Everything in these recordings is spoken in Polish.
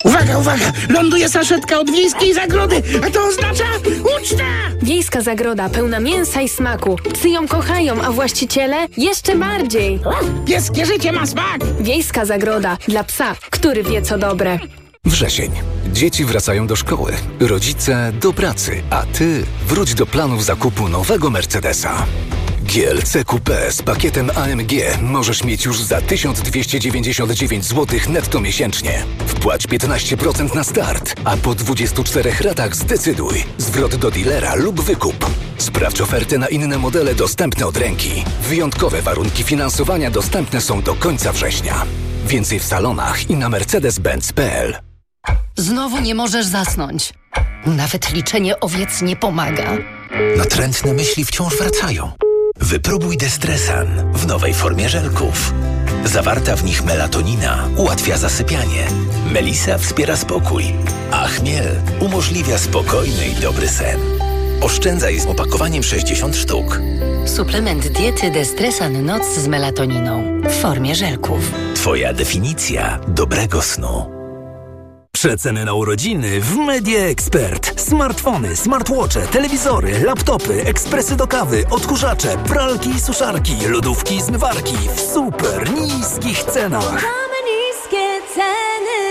Uwaga, uwaga! Ląduje saszetka od Wiejskiej Zagrody, a to oznacza uczta! Wiejska Zagroda pełna mięsa i smaku. Psy ją kochają, a właściciele jeszcze bardziej. Pieskie życie ma smak! Wiejska Zagroda dla psa, który wie co dobre. Wrzesień. Dzieci wracają do szkoły, rodzice do pracy, a ty wróć do planów zakupu nowego Mercedesa. GLC Coupé z pakietem AMG możesz mieć już za 1299 zł netto miesięcznie. Wpłać 15% na start, a po 24 ratach zdecyduj. Zwrot do dealera lub wykup. Sprawdź ofertę na inne modele dostępne od ręki. Wyjątkowe warunki finansowania dostępne są do końca września. Więcej w salonach i na mercedes-benz.pl. Znowu nie możesz zasnąć. Nawet liczenie owiec nie pomaga. Natrętne myśli wciąż wracają. Wypróbuj Destresan w nowej formie żelków. Zawarta w nich melatonina ułatwia zasypianie. Melisa wspiera spokój, a chmiel umożliwia spokojny i dobry sen. Oszczędzaj z opakowaniem 60 sztuk. Suplement diety Destresan Noc z melatoniną w formie żelków. Twoja definicja dobrego snu. Przeceny na urodziny w Media Expert. Smartfony, smartwatche, telewizory, laptopy, ekspresy do kawy, odkurzacze, pralki i suszarki, lodówki i zmywarki w super niskich cenach. Mamy niskie ceny.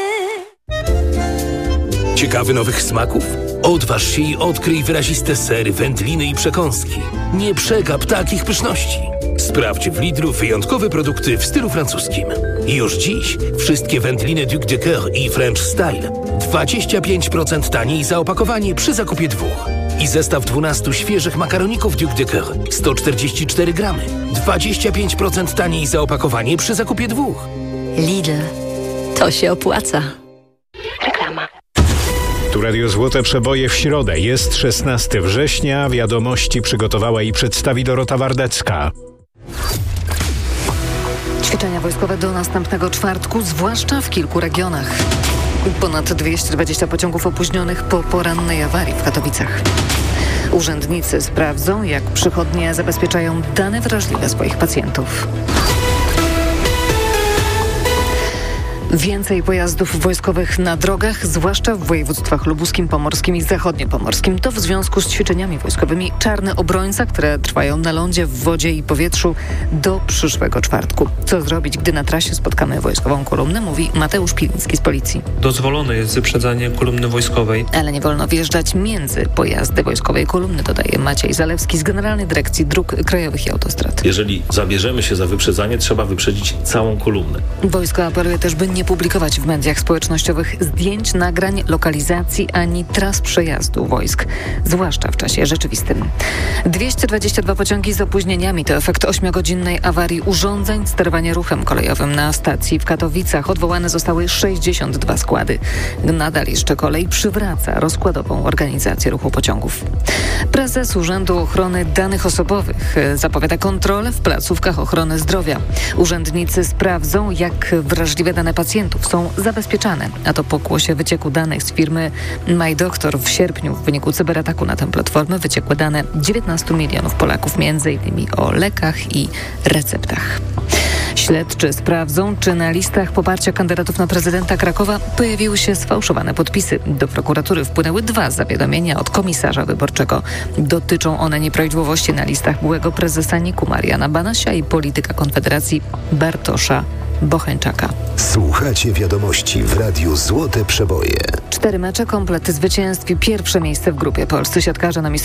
Ciekawy nowych smaków? Odważ się i odkryj wyraziste sery, wędliny i przekąski. Nie przegap takich pyszności. Sprawdź w Lidlu wyjątkowe produkty w stylu francuskim. I już dziś wszystkie wędliny Duc de Coeur i French Style 25% taniej za opakowanie przy zakupie 2. I zestaw 12 świeżych makaroników Duc de Coeur 144 gramy. 25% taniej za opakowanie przy zakupie 2. Lidl. To się opłaca. Reklama. Tu Radio Złote Przeboje w środę. Jest 16 września. Wiadomości przygotowała i przedstawi Dorota Wardecka. Ćwiczenia wojskowe do następnego czwartku, zwłaszcza w kilku regionach. Ponad 220 pociągów opóźnionych po porannej awarii w Katowicach. Urzędnicy sprawdzą, jak przychodnie zabezpieczają dane wrażliwe swoich pacjentów. Więcej pojazdów wojskowych na drogach, zwłaszcza w województwach lubuskim, pomorskim i zachodniopomorskim. To w związku z ćwiczeniami wojskowymi Czarny Obrońca, które trwają na lądzie, w wodzie i powietrzu do przyszłego czwartku. Co zrobić, gdy na trasie spotkamy wojskową kolumnę, mówi Mateusz Piliński z Policji. Dozwolone jest wyprzedzanie kolumny wojskowej. Ale nie wolno wjeżdżać między pojazdy wojskowej kolumny, dodaje Maciej Zalewski z Generalnej Dyrekcji Dróg Krajowych i Autostrad. Jeżeli zabierzemy się za wyprzedzanie, trzeba wyprzedzić całą kolumnę. Wojsko apeluje też, by nie publikować w mediach społecznościowych zdjęć, nagrań, lokalizacji ani tras przejazdu wojsk, zwłaszcza w czasie rzeczywistym. 222 pociągi z opóźnieniami to efekt 8-godzinnej awarii urządzeń sterowania ruchem kolejowym na stacji w Katowicach. Odwołane zostały 62 składy. Nadal jeszcze kolej przywraca rozkładową organizację ruchu pociągów. Prezes Urzędu Ochrony Danych Osobowych zapowiada kontrolę w placówkach ochrony zdrowia. Urzędnicy sprawdzą, jak wrażliwe dane pacjentów są zabezpieczane, a to po głosie wycieku danych z firmy MyDoctor w sierpniu w wyniku cyberataku na tę platformę wyciekły dane 19 milionów Polaków, m.in. o lekach i receptach. Śledczy sprawdzą, czy na listach poparcia kandydatów na prezydenta Krakowa pojawiły się sfałszowane podpisy. Do prokuratury wpłynęły 2 zawiadomienia od komisarza wyborczego. Dotyczą one nieprawidłowości na listach byłego prezesa NIK-u Mariana Banasia i polityka Konfederacji Bartosza Bocheńczaka. Słuchacie wiadomości w Radiu Złote Przeboje. 4 mecze, komplet zwycięstw i pierwsze miejsce w grupie. Polscy siatkarze na mistrzostwach